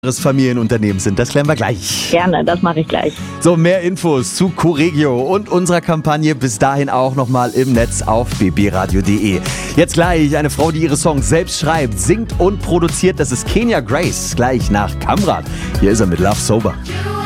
Familienunternehmen sind. Das klären wir gleich. Gerne, das mache ich gleich. So, mehr Infos zu Corregio und unserer Kampagne bis dahin auch nochmal im Netz auf bbradio.de. Jetzt gleich eine Frau, die ihre Songs selbst schreibt, singt und produziert. Das ist Kenya Grace, gleich nach Kamrat. Hier ist er mit Love Sober.